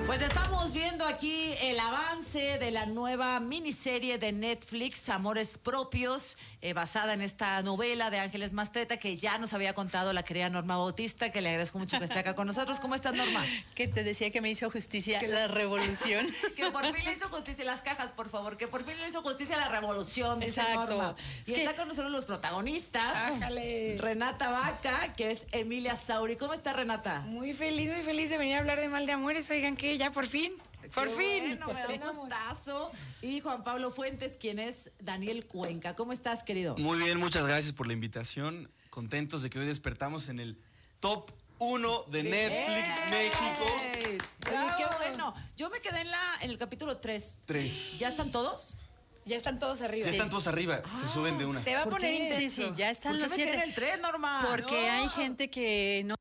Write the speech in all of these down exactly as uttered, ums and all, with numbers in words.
Pues estamos viendo aquí el avance de la nueva miniserie de Netflix, Amores Propios, eh, basada en esta novela de Ángeles Mastretta que ya nos había contado la querida Norma Bautista, que le agradezco mucho que esté acá con nosotros. ¿Cómo estás, Norma? Que te decía que me hizo justicia que la revolución. Que por fin le hizo justicia las cajas, por favor, que por fin le hizo justicia la revolución, dice Exacto. Norma. Y Es está que... con nosotros los protagonistas. Ájale. Renata Vaca, que es Emilia Sauri. ¿Cómo está, Renata? Muy feliz, muy feliz de venir a hablar de Mal de Amores. Oigan, que ya por fin, por Qué fin. Bueno, me da un gustazo. Y Juan Pablo Fuentes, quien es Daniel Cuenca. ¿Cómo estás, querido? Muy bien, muchas gracias por la invitación. Contentos de que hoy despertamos en el top uno de Netflix ¡Ey! México. Oye, qué bueno. Yo me quedé en la en el capítulo tres. Tres. ¿Ya están todos? Ya están todos arriba. Ya están todos arriba, se suben de una. Se va a ¿Por poner qué? intenso. Sí, sí, ya están ¿Por los qué me quedé siete. en el tres, Norma? Porque No. hay gente que no,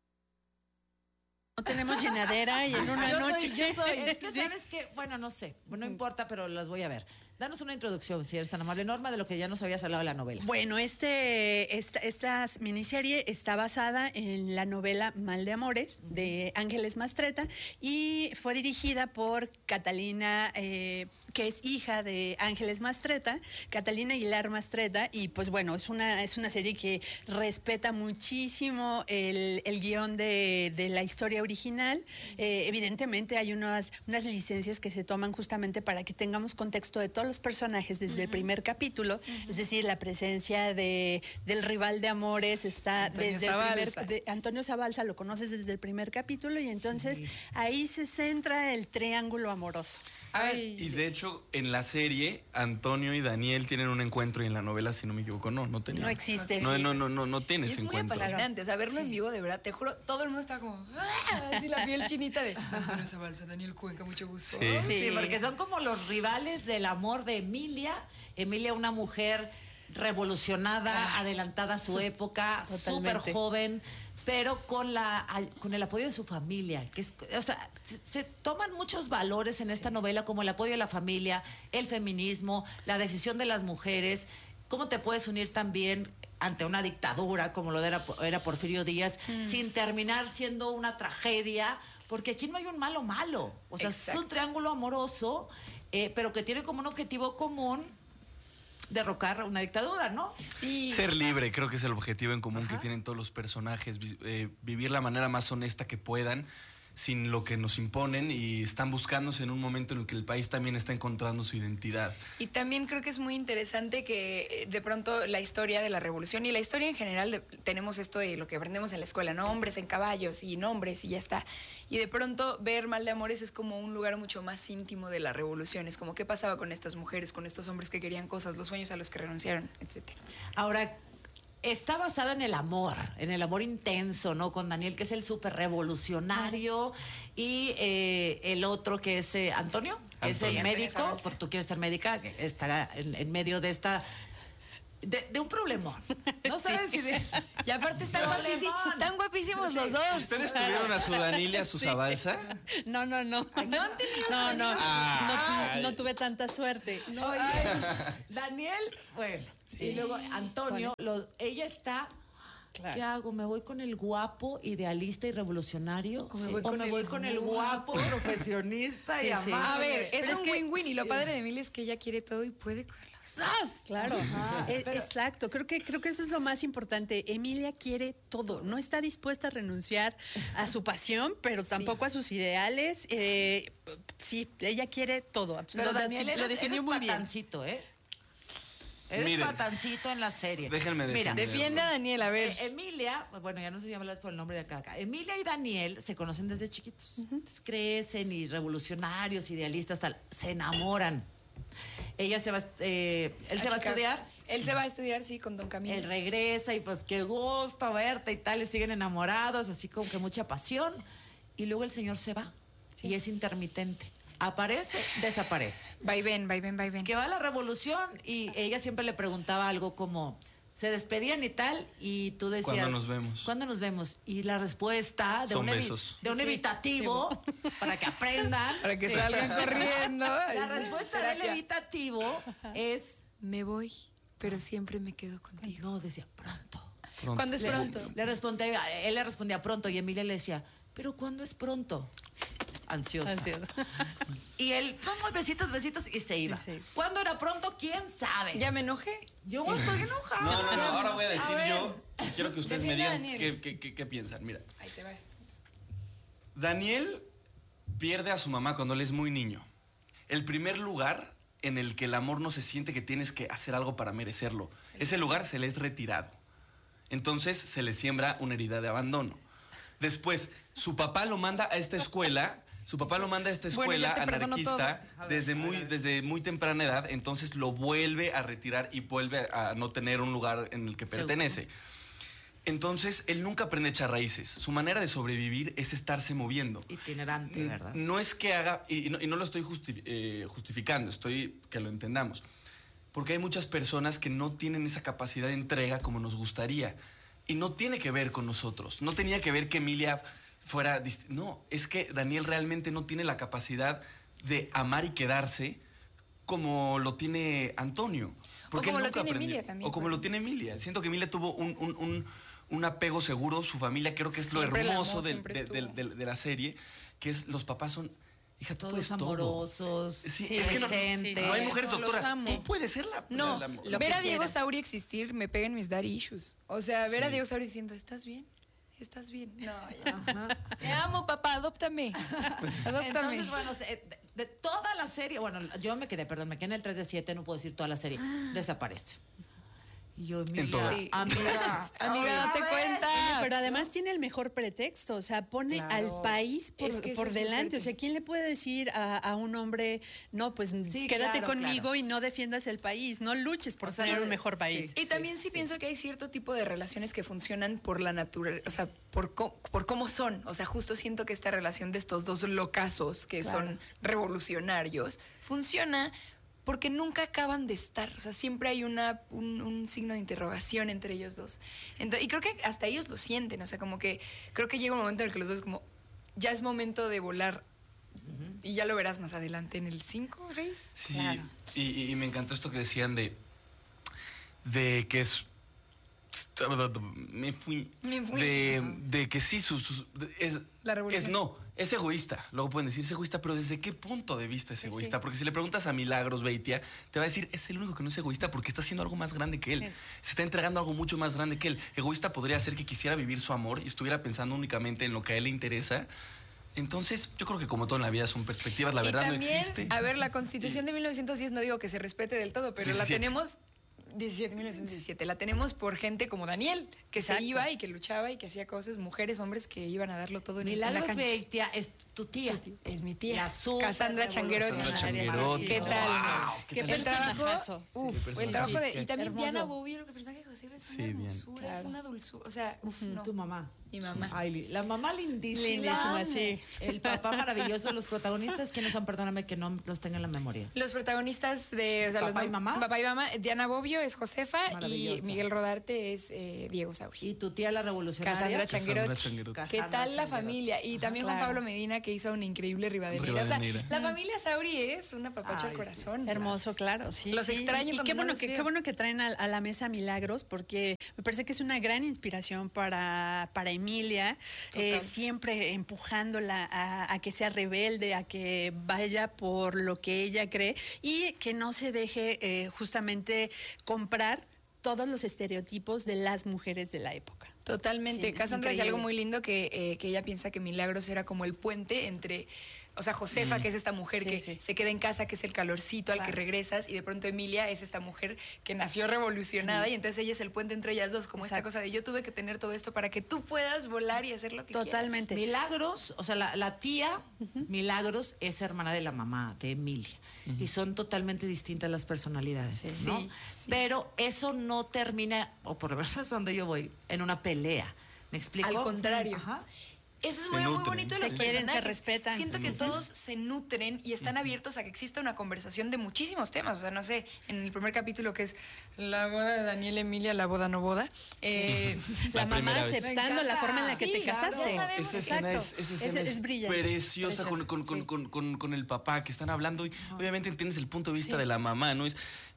no tenemos llenadera y en una Yo soy, noche. yo soy. Es que Sí. sabes que, bueno, no sé, no importa, pero las voy a ver. Danos una introducción, si eres tan amable, Norma, de lo que ya nos habías hablado de la novela. Bueno, este, esta, esta miniserie está basada en la novela Mal de Amores de Ángeles Mastretta y fue dirigida por Catalina, eh, que es hija de Ángeles Mastretta, Catalina Aguilar Mastretta, y pues bueno, es una, es una serie que respeta muchísimo el, el guión de, de la historia original. Eh, evidentemente hay unas, unas licencias que se toman justamente para que tengamos contexto de todos los personajes desde uh-huh. el primer capítulo, uh-huh. es decir, la presencia de del rival de amores está Antonio desde Zabalza. el primer de, Antonio Zabalza, lo conoces desde el primer capítulo y entonces sí. ahí se centra el triángulo amoroso. Ay, y de hecho, en la serie, Antonio y Daniel tienen un encuentro y en la novela, si no me equivoco, no, no tenía. No existe. No, sí. no, no, no, no tiene y ese es muy encuentro. apasionante, o sea, verlo Sí. en vivo, de verdad, te juro, todo el mundo estaba como, ¡ah! Así la piel chinita de Antonio Zabalza, Daniel Cuenca, mucho gusto. Sí. Sí, Sí. porque son como los rivales del amor de Emilia. Emilia, una mujer revolucionada, ah, adelantada a su época, súper joven, pero con la con el apoyo de su familia, que es, o sea, se, se toman muchos valores en sí. esta novela, como el apoyo de la familia, el feminismo, la decisión de las mujeres, cómo te puedes unir también ante una dictadura como lo era, era Porfirio Díaz, mm. sin terminar siendo una tragedia, porque aquí no hay un malo malo, o sea, Exacto. es un triángulo amoroso, eh, pero que tiene como un objetivo común derrocar una dictadura, ¿no? Sí. Ser libre, creo que es el objetivo en común Ajá. que tienen todos los personajes, eh, vivir la manera más honesta que puedan, sin lo que nos imponen, y están buscándose en un momento en el que el país también está encontrando su identidad. Y también creo que es muy interesante que de pronto la historia de la revolución y la historia en general, de, tenemos esto de lo que aprendemos en la escuela, ¿no? Hombres en caballos y nombres y ya está. Y de pronto ver Mal de Amores es como un lugar mucho más íntimo de la revolución. Es como qué pasaba con estas mujeres, con estos hombres que querían cosas, los sueños a los que renunciaron, etcétera. Ahora, está basada en el amor, en el amor intenso, ¿no? Con Daniel, que es el súper revolucionario, y eh, el otro que es eh, Antonio, que es el Antonio médico, porque tú quieres ser médica, que está en, en medio de esta... De, de un problemón. No sabes sí. si de... Y aparte están, guapísimos, están guapísimos sí. los dos. ¿Ustedes tuvieron a su Daniel y a su sí. Zabalza? No, no, no. Ay, no han tenido No, no, ah, no, no tuve tanta suerte. No, oye, Daniel, bueno, sí. y luego Antonio, lo, ella está... Claro. ¿Qué hago? ¿Me voy con el guapo, idealista y revolucionario? ¿O me voy, ¿O con, me el voy con el guapo, profesionista sí, y amable? Sí. A ver, es Pero un win-win, y lo padre de Emilia es que ella quiere todo y puede cogerlo. ¡Sas! Claro, ah, es, pero... exacto. Creo que creo que eso es lo más importante. Emilia quiere todo. No está dispuesta a renunciar a su pasión, pero tampoco sí. a sus ideales. Eh, sí, ella quiere todo. Pero lo, Daniel, lo eres, definió eres muy bien. Patancito, ¿eh? Eres Miren, patancito en la serie. Déjenme defender. Mira, defiende a Daniel, a ver. Eh, Emilia, bueno, ya no sé si hablas por el nombre de acá, acá. Emilia y Daniel se conocen desde chiquitos. Uh-huh. Entonces, crecen y revolucionarios, idealistas, tal. Se enamoran. Ella se va, eh, él a se va a Chicago. estudiar. Él se va a estudiar, sí, con Don Camilo. Él regresa y pues qué gusto verte y tal, y siguen enamorados, así como que mucha pasión. Y luego el señor se va sí. y es intermitente. Aparece, desaparece. Va y ven, va y ven, va y ven. Que va a la revolución y ella siempre le preguntaba algo como, se despedían y tal, y tú decías... ¿Cuándo nos vemos? ¿Cuándo nos vemos? Y la respuesta de Son un, evi besos. de un sí, evitativo, sí. para que aprendan. Para que salgan corriendo. La respuesta del evitativo es... Me voy, pero siempre me quedo contigo. No, decía, pronto. pronto. ¿Cuándo es pronto? Le, le respondía, él le respondía pronto y Emilia le decía, ¿pero cuándo es pronto? ansiosa. Ansiosa. Y él, vamos, besitos, besitos, y se iba. Sí. ¿Cuándo era pronto? ¿Quién sabe? ¿Ya me enojé? Yo estoy enojada. No, no, no, ahora voy a decir ver. yo, y quiero que ustedes me Defienda a digan Daniel. qué, qué, qué, qué piensan. Mira, Ahí te va esto. Daniel pierde a su mamá cuando él es muy niño. El primer lugar en el que el amor no se siente que tienes que hacer algo para merecerlo. Ese lugar se le es retirado. Entonces se le siembra una herida de abandono. Después, su papá lo manda a esta escuela, su papá lo manda a esta Bueno, escuela ya te perdono anarquista todo. desde muy, desde muy temprana edad, entonces lo vuelve a retirar y vuelve a no tener un lugar en el que pertenece. Entonces, él nunca aprende a echar raíces. Su manera de sobrevivir es estarse moviendo. Itinerante, ¿verdad? No es que haga, y no, y no lo estoy justi- eh, justificando, estoy que lo entendamos. Porque hay muchas personas que no tienen esa capacidad de entrega como nos gustaría. Y no tiene que ver con nosotros. No tenía que ver que Emilia fuera... dist- No, es que Daniel realmente no tiene la capacidad de amar y quedarse como lo tiene Antonio. Porque como él lo nunca tiene aprendió. Emilia también, O como por lo tiene Emilia. Siento que Emilia tuvo un, un, un, un apego seguro, su familia, creo que es Siempre lo la hermoso amó, del- siempre de, de- estuvo. de- de la serie, que es los papás son... Hija, tú Todos puedes todo. amorosos, Sí, es que no, presentes. no hay mujeres Los doctoras. amo. Tú puedes ser la... No, la- la- lo- la- ver a que Diego quieras. Sauri existir me pega en mis daddy issues. O sea, ver a Sí. Diego Sauri diciendo, ¿estás bien? ¿Estás bien? No, ya. Te amo, papá, adóptame. Adóptame. Entonces, bueno, se- de, de toda la serie, bueno, yo me quedé, perdón, me quedé en el tres de siete, no puedo decir toda la serie, desaparece. Y yo, Emilia, toda. Sí. amiga, Amiga, date otra vez. cuenta. Pero además tiene el mejor pretexto, o sea, pone Claro. al país por, Es que eso por es muy delante. O fuerte. sea, ¿quién le puede decir a, a un hombre, no, pues Sí, quédate claro, conmigo claro. y no defiendas el país, no luches por O sea, tener no- un mejor país? Y también sí, pienso que hay cierto tipo de relaciones que funcionan por la naturaleza, o sea, por, co- por cómo son. O sea, justo siento que esta relación de estos dos locazos que Claro. son revolucionarios funciona porque nunca acaban de estar. O sea, siempre hay una, un, un signo de interrogación entre ellos dos. Ento- y creo que hasta ellos lo sienten. O sea, como que creo que llega un momento en el que los dos como, ya es momento de volar. Y ya lo verás más adelante en el cinco o seis. Sí, Claro. y, y- y me encantó esto que decían de, de que es... Me fui. Me fui. De, de que sí, sus, sus- es, La revolución. es no, es egoísta. Luego pueden decir es egoísta, pero ¿desde qué punto de vista es egoísta? Porque si le preguntas a Milagros Beitia, te va a decir es el único que no es egoísta porque está haciendo algo más grande que él. Se está entregando algo mucho más grande que él. Egoísta podría ser que quisiera vivir su amor y estuviera pensando únicamente en lo que a él le interesa. Entonces, yo creo que como todo en la vida son perspectivas, la Y verdad también, no existe. A ver, la Constitución de mil novecientos diez, no digo que se respete del todo, pero la diecisiete. tenemos diecisiete, mil novecientos diecisiete. La tenemos por gente como Daniel, que Exacto. se iba y que luchaba y que hacía cosas, mujeres, hombres que iban a darlo todo en, en la Milagros cancha. Beitia es tu tía. Es mi tía. La súper Cassandra Changuerotti. Cassandra Changuerotti. ¿Qué tal? Wow, qué ¿Qué tal? el trabajo? Personajazo. Uf, Sí, el trabajo de. Y personaje. también Hermoso. Diana Bobby, el personaje de José es Sí, una Diana. hermosura, es Claro. una dulzura. O sea, uf, no. Tu mamá. Mi mamá. Ay, li- la mamá lindísima. Lindísima, sí. El papá maravilloso. Los protagonistas, ¿quiénes son? Perdóname que no los tenga en la memoria. Los protagonistas de. O sea, ¿Papá los y mamá? Papá y mamá. Diana Bobbio es Josefa y Maravillosa. Miguel Rodarte es eh, Diego Sauri. Y tu tía la revolucionaria. Cassandra Changuerotti. Cassandra Changuerotti. ¿Qué Cassandra tal la Changuerotti. familia? Y también Juan claro. Pablo Medina, que hizo una increíble Rivadeneira. O sea, Rivadeneira. la familia Sauri es una papacha al Ay, corazón. Hermoso, claro, sí. Los sí. extraño Y cuando qué no bueno los que veo. qué bueno que traen a, a la mesa Milagros, porque me parece que es una gran inspiración para, para Emilia, eh, Total. siempre empujándola a, a que sea rebelde, a que vaya por lo que ella cree y que no se deje eh, justamente comprar todos los estereotipos de las mujeres de la época. Totalmente. Sí, Cassandra decía increíble. algo muy lindo que, eh, que ella piensa que Milagros era como el puente entre, o sea, Josefa, que es esta mujer Sí, que sí. se queda en casa, que es el calorcito al que Claro. regresas, y de pronto Emilia es esta mujer que nació revolucionada y entonces ella es el puente entre ellas dos, como esta Exacto. cosa de yo tuve que tener todo esto para que tú puedas volar y hacer lo que Totalmente. Milagros, o sea, la, la tía Milagros es hermana de la mamá de Emilia. Y son totalmente distintas las personalidades, Sí, ¿no? sí, sí. Pero eso no termina, o por lo menos es donde yo voy, en una pelea. ¿Me explico? Al contrario. Ajá. Eso es Se muy, muy nutren. bonito de Se los quieren, se personajes. respetan. Siento que todos se nutren y están abiertos a que exista una conversación de muchísimos temas. O sea, no sé, en el primer capítulo que es la boda de Daniel Emilia, la boda no boda. eh, La, La mamá primera vez. aceptando Me la encanta. forma en la que Sí, te claro, casaste. ya sabemos. Esa escena, es, Exacto. esa escena Es- es, es brillante. preciosa con, Preciosa, con, con, sí. con, con, con el papá que están hablando y obviamente entiendes el punto de vista Sí. de la mamá, ¿no? Es,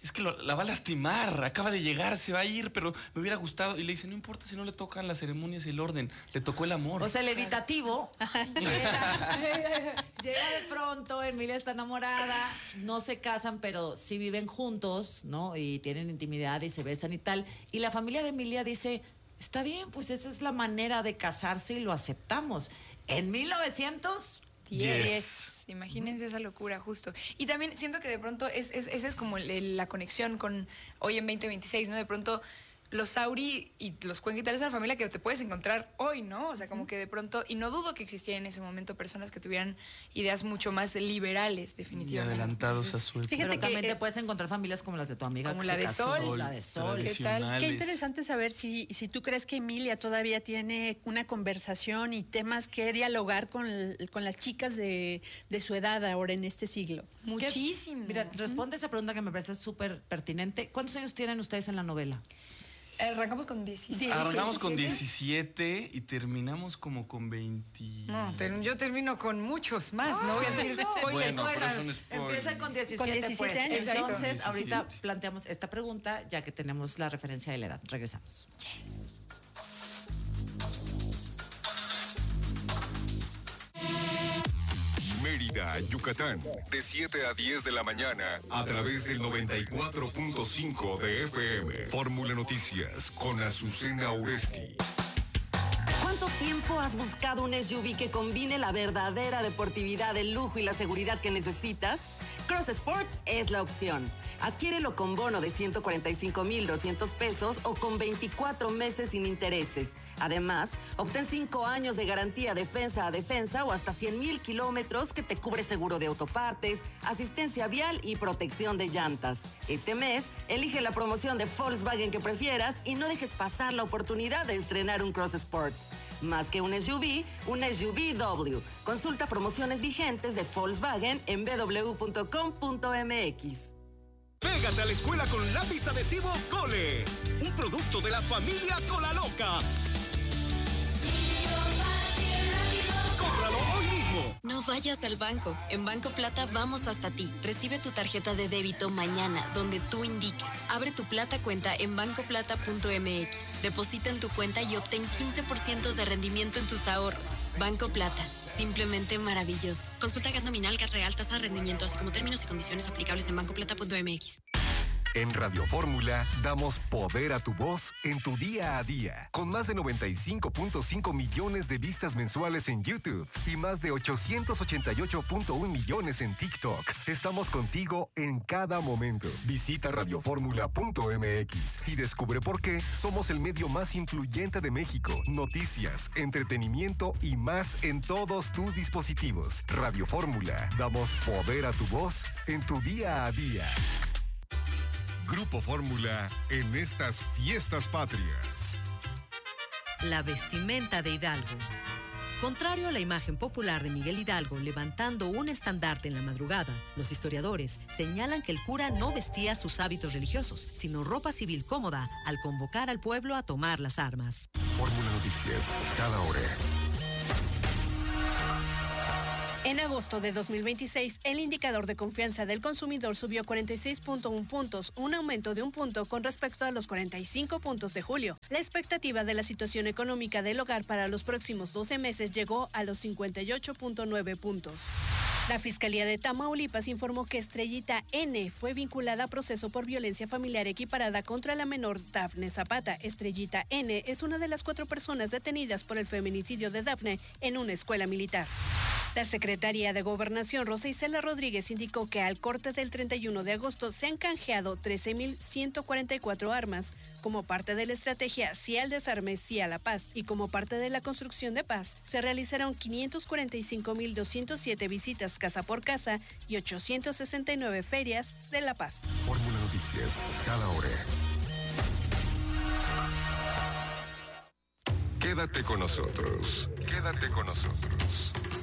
es que lo, la va a lastimar, acaba de llegar, se va a ir, pero me hubiera gustado. Y le dice, no importa si no le tocan las ceremonias y el orden, le tocó el amor. O sea, el evitativo llega, llega de pronto, Emilia está enamorada, no se casan, pero sí viven juntos, ¿no? Y tienen intimidad y se besan y tal. Y la familia de Emilia dice, está bien, pues esa es la manera de casarse y lo aceptamos. En mil novecientos... Yes. yes. Imagínense esa locura, justo. Y también siento que de pronto es, es, esa es como el, la conexión con hoy en veinte veintiséis, ¿no? De pronto los Sauri y los Cuenca y tal es una familia que te puedes encontrar hoy, ¿no? O sea, como que de pronto, y no dudo que existieran en ese momento personas que tuvieran ideas mucho más liberales, definitivamente. Y adelantados Entonces, a su época. Fíjate Pero que también te puedes encontrar familias como las de tu amiga. Como la de Sol. Sol. La de Sol. ¿Qué tal? Qué interesante saber si, si tú crees que Emilia todavía tiene una conversación y temas que dialogar con, con las chicas de, de su edad ahora en este siglo. Muchísimo. Mira, responde esa pregunta que me parece súper pertinente. ¿Cuántos años tienen ustedes en la novela? Arrancamos con diecisiete. Arrancamos con diecisiete y terminamos como con veinte. No, ter, yo termino con muchos más. Ay, no voy a decir no, spoilers. Bueno, pero es un spoiler. Empiezan con diecisiete, con diecisiete pues. años. Entonces, diecisiete. ahorita planteamos esta pregunta ya que tenemos la referencia de la edad. Regresamos. Yes. Mérida, Yucatán, de siete a diez de la mañana, a través del noventa y cuatro punto cinco de F M. Fórmula Noticias, con Azucena Uresti. ¿Cuánto tiempo has buscado un S U V que combine la verdadera deportividad, el lujo y la seguridad que necesitas? Cross Sport es la opción. Adquiérelo con bono de ciento cuarenta y cinco mil doscientos pesos o con veinticuatro meses sin intereses. Además, obtén cinco años de garantía defensa a defensa o hasta cien mil kilómetros que te cubre seguro de autopartes, asistencia vial y protección de llantas. Este mes, elige la promoción de Volkswagen que prefieras y no dejes pasar la oportunidad de estrenar un Cross Sport. Más que un S U V, un S U V W. Consulta promociones vigentes de Volkswagen en b w punto com punto m x. Pégate a la escuela con lápiz adhesivo Cole, un producto de la familia Colaloca. ¡Cómpralo hoy mismo! No vayas al banco. En Banco Plata vamos hasta ti. Recibe tu tarjeta de débito mañana, donde tú indiques. Abre tu Plata cuenta en banco plata punto m x. Deposita en tu cuenta y obtén quince por ciento de rendimiento en tus ahorros. Banco Plata. Simplemente maravilloso. Consulta G A T nominal, G A T real, tasa de rendimiento, así como términos y condiciones aplicables en banco plata punto m x. En Radio Fórmula damos poder a tu voz en tu día a día. Con más de noventa y cinco punto cinco millones de vistas mensuales en YouTube y más de ochocientos ochenta y ocho punto uno millones en TikTok. Estamos contigo en cada momento. Visita radio fórmula punto m x y descubre por qué somos el medio más influyente de México. Noticias, entretenimiento y más en todos tus dispositivos. Radio Fórmula. Damos poder a tu voz en tu día a día. Grupo Fórmula en estas fiestas patrias. La vestimenta de Hidalgo. Contrario a la imagen popular de Miguel Hidalgo levantando un estandarte en la madrugada, los historiadores señalan que el cura no vestía sus hábitos religiosos, sino ropa civil cómoda al convocar al pueblo a tomar las armas. Fórmula Noticias, cada hora. En agosto de dos mil veintiséis, el indicador de confianza del consumidor subió cuarenta y seis punto uno puntos, un aumento de un punto con respecto a los cuarenta y cinco puntos de julio. La expectativa de la situación económica del hogar para los próximos doce meses llegó a los cincuenta y ocho punto nueve puntos. La Fiscalía de Tamaulipas informó que Estrellita N fue vinculada a proceso por violencia familiar equiparada contra la menor Dafne Zapata. Estrellita N es una de las cuatro personas detenidas por el feminicidio de Dafne en una escuela militar. La Secretaría de Gobernación, Rosa Isela Rodríguez, indicó que al corte del treinta y uno de agosto se han canjeado trece mil ciento cuarenta y cuatro armas como parte de la estrategia Sí al Desarme, Sí a la Paz, y como parte de la construcción de paz se realizaron quinientos cuarenta y cinco mil doscientos siete visitas casa por casa y ochocientos sesenta y nueve ferias de la paz. Fórmula Noticias, cada hora. Quédate con nosotros, quédate con nosotros.